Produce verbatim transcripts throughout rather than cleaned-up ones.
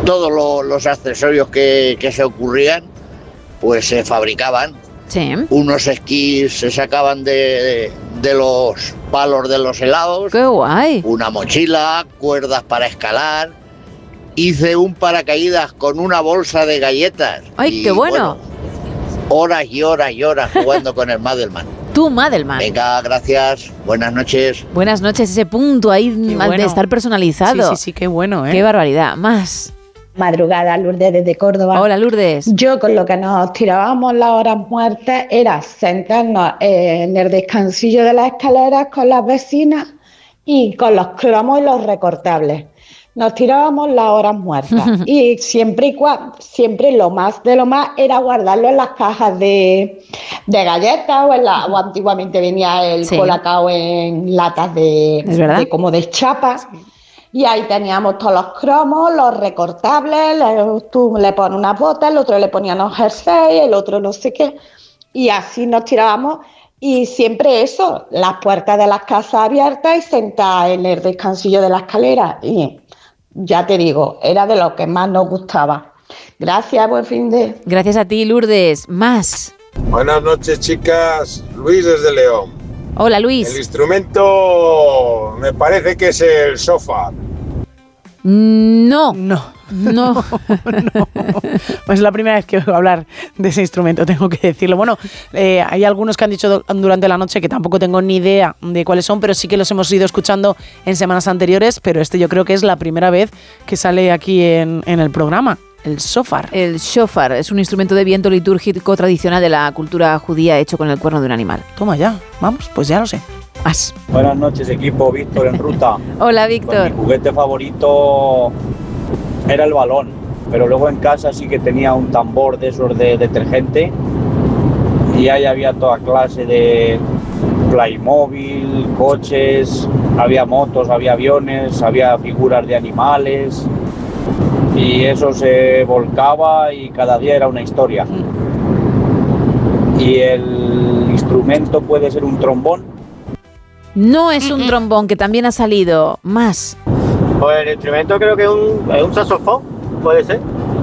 todos lo, los accesorios que, que se ocurrían, pues se fabricaban. Sí. Unos esquís se sacaban de, de, de los palos de los helados. ¡Qué guay! Una mochila, cuerdas para escalar. Hice un paracaídas con una bolsa de galletas. ¡Ay, y, qué bueno! bueno! Horas y horas y horas jugando con el Madelman. Tú, Madelman. Venga, gracias. Buenas noches. Buenas noches. Ese punto ahí bueno. de estar personalizado. Sí, sí, sí, qué bueno, ¿eh? Qué barbaridad. Más. Madrugada, Lourdes desde Córdoba. Hola, Lourdes. Yo con lo que nos tirábamos las horas muertas era sentarnos en el descansillo de las escaleras con las vecinas y con los cromos y los recortables. Nos tirábamos las horas muertas y siempre y cuando, siempre lo más de lo más era guardarlo en las cajas de, de galletas o, en la, o antiguamente venía el Sí. colacao en latas de, ¿Es verdad? de como de chapa. Sí. Y ahí teníamos todos los cromos, los recortables, le, tú le pones unas botas, el otro le ponía unos jerseys, el otro no sé qué, y así nos tirábamos. Y siempre eso, las puertas de las casas abiertas y sentadas en el descansillo de la escalera. Y ya te digo, era de lo que más nos gustaba. Gracias, buen fin de... Gracias a ti, Lourdes. Más. Buenas noches, chicas. Luis desde León. Hola, Luis. El instrumento me parece que es el sofá. No. No. No. no. Pues es la primera vez que oigo hablar de ese instrumento, tengo que decirlo. Bueno, eh, hay algunos que han dicho durante la noche que tampoco tengo ni idea de cuáles son, pero sí que los hemos ido escuchando en semanas anteriores, pero este yo creo que es la primera vez que sale aquí en, en el programa. El shofar. El shofar es un instrumento de viento litúrgico tradicional de la cultura judía hecho con el cuerno de un animal. Toma ya, vamos, pues ya lo sé. Más. Buenas noches, equipo. Víctor en ruta. Hola, Víctor. Pues mi juguete favorito era el balón, pero luego en casa sí que tenía un tambor de esos de detergente y ahí había toda clase de Playmobil, coches, había motos, había aviones, había figuras de animales y eso se volcaba y cada día era una historia. ¿Y el instrumento puede ser un trombón? No es un trombón, que también ha salido. Más. Pues el instrumento creo que es un, es un saxofón, puede ser.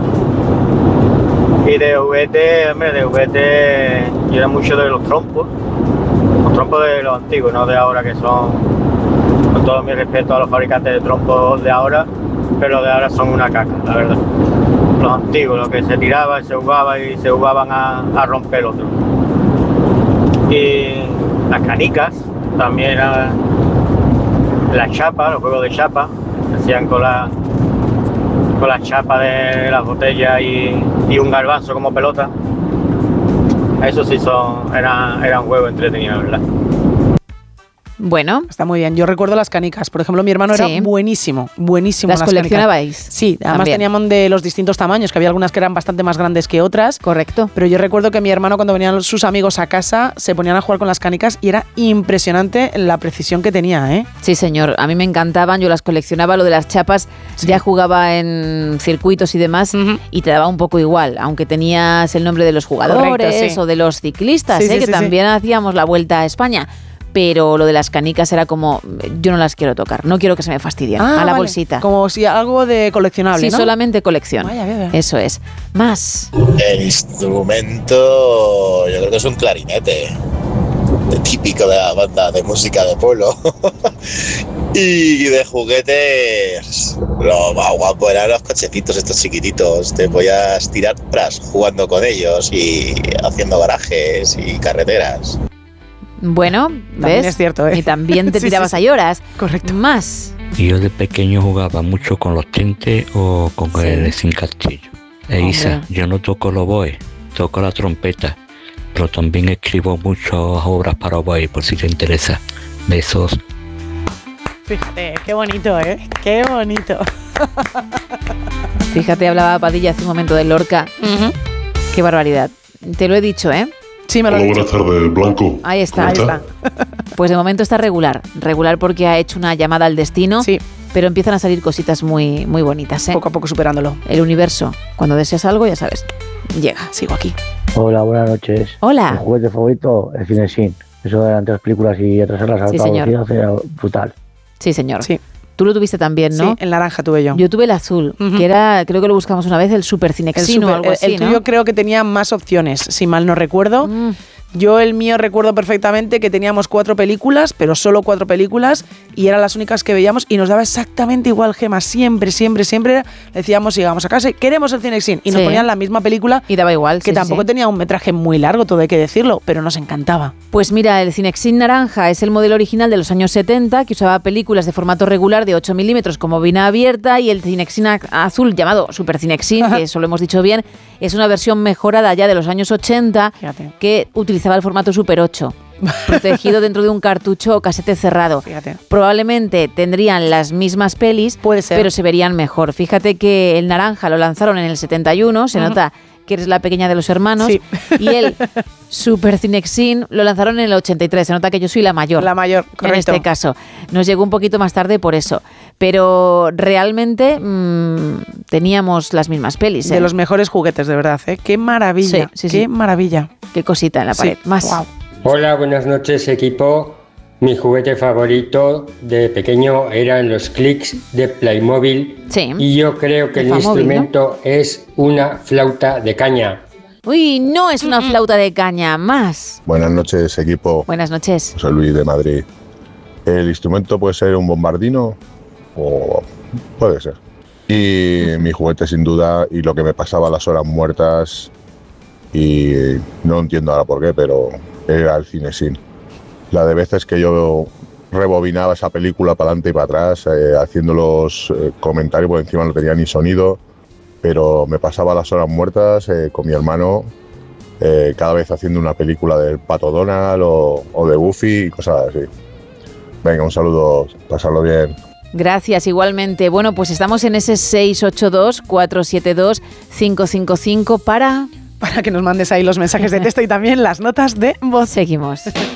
Y de juguete, hombre, de juguete yo era mucho de los trompos. Los trompos de los antiguos, no de ahora, que son, con todo mi respeto a los fabricantes de trompos de ahora, pero de ahora son una caca, la verdad. Los antiguos, los que se tiraban, se jugaban y se jugaban a, a romper el otro. Y las canicas, también era la chapa, los juegos de chapa, que hacían con la con la chapa de las botellas y, y un garbanzo como pelota. Eso sí son, era, era un juego entretenido, ¿verdad? Bueno. Está muy bien. Yo recuerdo las canicas. Por ejemplo, mi hermano Sí. era buenísimo, buenísimo. ¿Las en coleccionabais? canicas. Sí, además También. teníamos de los distintos tamaños, que había algunas que eran bastante más grandes que otras. Correcto. Pero yo recuerdo que mi hermano, cuando venían sus amigos a casa, se ponían a jugar con las canicas y era impresionante la precisión que tenía, ¿eh? Sí, señor. A mí me encantaban, yo las coleccionaba. Lo de las chapas, sí. Ya jugaba en circuitos y demás, uh-huh. Y te daba un poco igual, aunque tenías el nombre de los jugadores. Correcto, sí. O de los ciclistas, sí, ¿eh? sí, que sí, también sí. hacíamos la Vuelta a España. Pero lo de las canicas era como, yo no las quiero tocar, no quiero que se me fastidien. Ah, a la vale. bolsita. Como si algo de coleccionable, sí, ¿no? solamente colección. Vaya, vaya. Eso es. Más. El instrumento, yo creo que es un clarinete, de típico de la banda de música de pueblo. Y de juguetes, lo más guapo eran los cochecitos estos chiquititos. Te podías tirar horas jugando con ellos y haciendo garajes y carreteras. Bueno, también ¿ves? Es cierto, ¿eh? Y también te sí, tirabas sí, ahí horas. Correcto. Más. Y yo de pequeño jugaba mucho con los tintes o con sí. el sin castillo. E Isa, yo no toco el oboe, toco la trompeta, pero también escribo muchas obras para oboe, por si te interesa. Besos. Fíjate, qué bonito, ¿eh? Qué bonito. Fíjate, hablaba Padilla hace un momento de Lorca. Uh-huh. Qué barbaridad. Te lo he dicho, ¿eh? Sí, me lo Hola, he dicho. buenas tardes, Blanco. Ahí está, ahí está. Pues de momento está regular. Regular porque ha hecho una llamada al destino. Sí. Pero empiezan a salir cositas muy, muy bonitas, ¿eh? Poco a poco superándolo. El universo, cuando deseas algo, ya sabes, llega. Sigo aquí. Hola, buenas noches. Hola. Mi juguete favorito, el Cinesin. Eso eran tres películas y otras salas a sí, alta velocidad, era brutal. Sí, señor. Sí. Tú lo tuviste también, ¿no? Sí, el naranja tuve yo. Yo tuve el azul, uh-huh. que era, creo que lo buscamos una vez, el Super Cinexin o algo así, El, el tuyo ¿no? creo que tenía más opciones, si mal no recuerdo. Mm. Yo el mío recuerdo perfectamente que teníamos cuatro películas, pero solo cuatro películas, y eran las únicas que veíamos y nos daba exactamente igual, Gema, siempre, siempre, siempre decíamos, llegamos a casa y queremos el Cinexin, y nos sí. ponían la misma película. Y daba igual, Que sí, tampoco sí. tenía un metraje muy largo, todo hay que decirlo, pero nos encantaba. Pues mira, el Cinexin naranja es el modelo original de los años setenta, que usaba películas de formato regular de ocho milímetros con bobina abierta, y el Cinexin azul, llamado Super Cinexin, que eso lo hemos dicho bien, es una versión mejorada ya de los años ochenta, Fíjate. que utilizaba el formato Super ocho, protegido dentro de un cartucho o casete cerrado. Fíjate. Probablemente tendrían las mismas pelis, Puede ser. pero se verían mejor. Fíjate que el naranja lo lanzaron en el setenta y uno, se uh-huh. nota que eres la pequeña de los hermanos, sí. y el Super Cinexin lo lanzaron en el ochenta y tres, se nota que yo soy la mayor. La mayor, correcto. En este caso. Nos llegó un poquito más tarde por eso. Pero realmente mmm, teníamos las mismas pelis. ¿eh? De los mejores juguetes, de verdad, ¿eh? ¡Qué maravilla! Sí, sí, ¡Qué sí. maravilla! ¡Qué cosita en la pared! Sí. Más. Wow. Hola, buenas noches, equipo. Mi juguete favorito de pequeño eran los clics de Playmobil. Sí. Y yo creo que el Famóvil, instrumento ¿no? es una flauta de caña. Uy, no es una flauta de caña, más. Buenas noches, equipo. Buenas noches. Soy Luis de Madrid. ¿El instrumento puede ser un bombardino? O puede ser. Y mi juguete, sin duda, y lo que me pasaba a las horas muertas, y no entiendo ahora por qué, pero era el Cinexin. La de veces que yo rebobinaba esa película para adelante y para atrás, eh, haciendo los eh, comentarios, porque encima no tenía ni sonido, pero me pasaba las horas muertas eh, con mi hermano, eh, cada vez haciendo una película del Pato Donald o, o de Goofy y cosas así. Venga, un saludo, pasarlo bien. Gracias, igualmente. Bueno, pues estamos en ese seis ocho dos, cuatro siete dos, cinco cinco cinco para... Para que nos mandes ahí los mensajes de texto y también las notas de voz. Seguimos.